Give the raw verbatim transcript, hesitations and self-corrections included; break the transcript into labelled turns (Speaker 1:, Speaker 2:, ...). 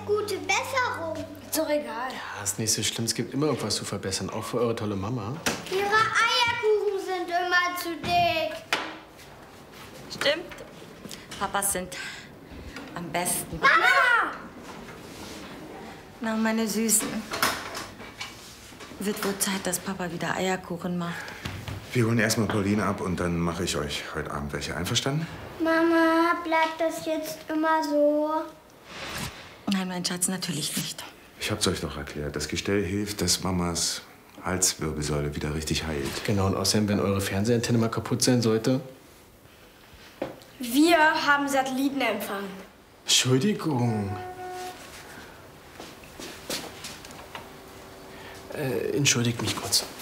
Speaker 1: gute Besserung.
Speaker 2: Ist doch egal.
Speaker 3: Ja, ist nicht so schlimm. Es gibt immer irgendwas zu verbessern, auch für eure tolle Mama.
Speaker 1: Ihre Eierkuchen sind immer zu dick.
Speaker 2: Stimmt. Papas sind am besten.
Speaker 1: Mama!
Speaker 2: Na, meine Süßen. Wird wohl Zeit, dass Papa wieder Eierkuchen macht.
Speaker 4: Wir holen erstmal Pauline ab und dann mache ich euch heute Abend welche. Einverstanden?
Speaker 1: Mama, bleibt das jetzt immer so?
Speaker 2: Nein, mein Schatz, natürlich nicht.
Speaker 4: Ich hab's euch doch erklärt. Das Gestell hilft, dass Mamas Halswirbelsäule wieder richtig heilt.
Speaker 3: Genau, und außerdem, wenn eure Fernsehantenne mal kaputt sein sollte.
Speaker 5: Wir haben Satellitenempfang.
Speaker 3: Entschuldigung. Äh, entschuldigt mich kurz.